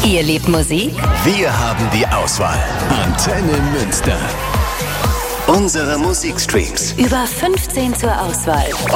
Ihr liebt Musik? Wir haben die Auswahl. Antenne Münster. Unsere Musikstreams. Über 15 zur Auswahl.